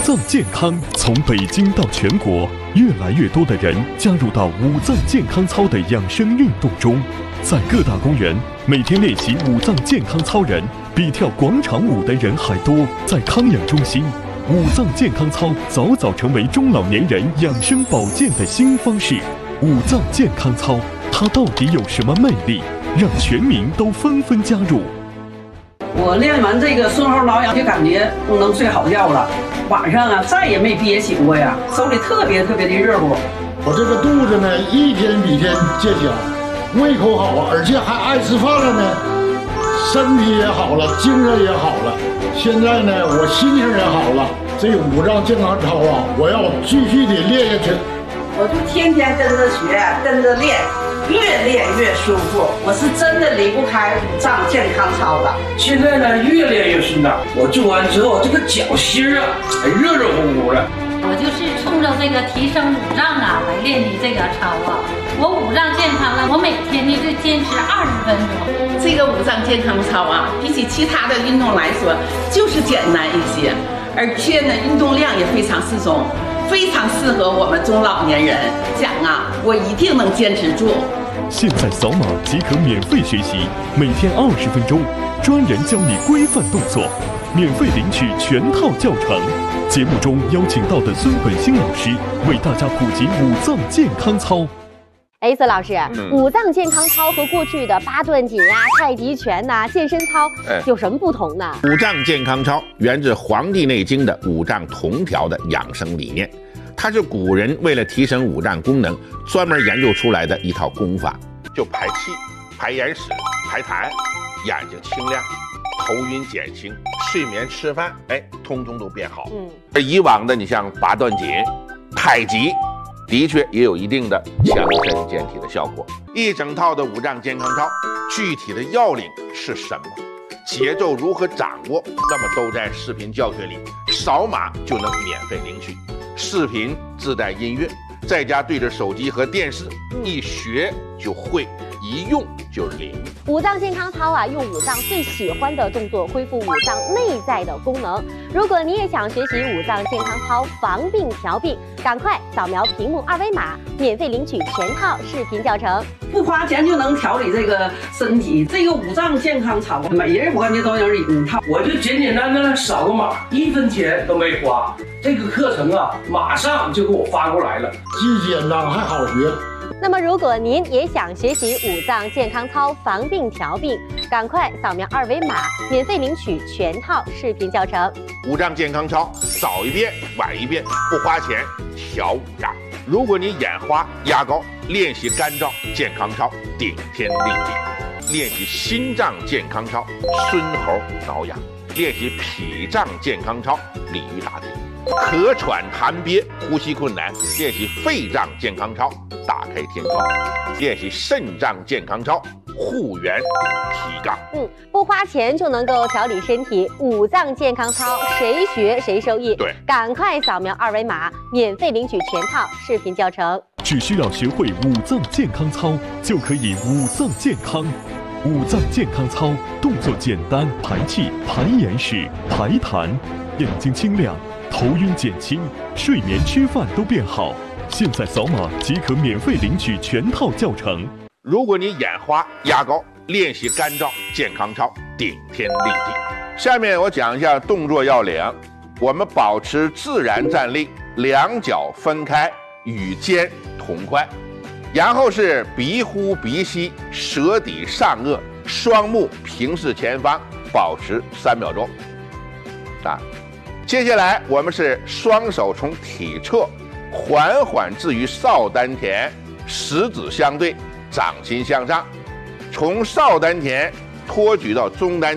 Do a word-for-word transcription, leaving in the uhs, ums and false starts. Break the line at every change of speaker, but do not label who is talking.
脏健康从北京到全国，越来越多的人加入到五脏健康操的养生运动中。在各大公园，每天练习五脏健康操人比跳广场舞的人还多。在康养中心，五脏健康操早早成为中老年人养生保健的新方式。五脏健康操，它到底有什么魅力，让全民都纷纷加入？
我练完这个顺后挠痒，就感觉不能睡好觉了，晚上啊再也没憋醒过呀，手里特别特别的热乎。
我这个肚子呢，一天比一天见小，胃口好啊，而且还爱吃饭了呢，身体也好了，精神也好了。现在呢，我心情也好了。这五脏健康操啊，我要继续的练下去。
我就天天跟着学，跟着练。越练越舒服，我是真的离不开五脏健康操的。
现在呢，越练越顺当。我做完之后，这个脚心啊，还热热乎乎的。
我就是冲着这个提升五脏啊来练的这个操啊。我五脏健康了，我每天呢就坚持二十分钟。
这个五脏健康操啊，比起其他的运动来说，就是简单一些，而且呢，运动量也非常适中。非常适合我们中老年人，讲啊，我一定能坚持住。
现在扫码即可免费学习，每天二十分钟，专人教你规范动作，免费领取全套教程。节目中邀请到的孙本兴老师为大家普及五脏健康操。
哎，孙老师，嗯、五脏健康操和过去的八段锦啊、太极拳呐、啊、健身操有什么不同呢？
五脏健康操源自《黄帝内经》的五脏同调的养生理念，它是古人为了提升五脏功能专门研究出来的一套功法，就排气、排眼屎、排痰，眼睛清亮，头晕减轻，睡眠吃饭，哎，通通都变好。嗯，而以往的你像八段锦、太极。的确也有一定的强身健体的效果。一整套的五脏健康操，具体的要领是什么？节奏如何掌握？那么都在视频教学里，扫码就能免费领取。视频自带音乐，在家对着手机和电视，一学就会，一用就灵。
五脏健康操啊，用五脏最喜欢的动作恢复五脏内在的功能。如果你也想学习五脏健康操防病调病，赶快扫描屏幕二维码，免费领取全套视频教程。
不花钱就能调理这个身体，这个五脏健康操，每人我感觉都有一套。
我就简简单单扫个码，一分钱都没花。这个课程啊，马上就给我发过来了，
既简单还好学。
那么，如果您也想学习五脏健康操防病调病，赶快扫描二维码，免费领取全套视频教程。
五脏健康操，早一遍晚一遍，不花钱调五脏。如果你眼花压高，练习肝脏健康操，顶天立地；练习心脏健康操，孙猴挠痒；练习脾脏健康操，鲤鱼打挺。咳喘痰憋呼吸困难，练习肺脏健康操，打开天窗；练习肾脏健康操，护元提杠。
嗯，不花钱就能够调理身体，五脏健康操谁学谁受益。
对，
赶快扫描二维码，免费领取全套视频教程。
只需要学会五脏健康操，就可以五脏健康。五脏健康操动作简单，排气、排眼屎、排痰，眼睛清亮。头晕减轻，睡眠吃饭都变好。现在扫码即可免费领取全套教程。
如果你眼花压高，练习肝脏健康操，顶天立地。下面我讲一下动作要领。我们保持自然站立，两脚分开，与肩同宽，然后是鼻呼鼻吸，舌抵上颚，双目平视前方，保持三秒钟。啊。接下来我们是双手从体侧缓缓置于少丹田，食指相对，掌心向上，从少丹田托举到中丹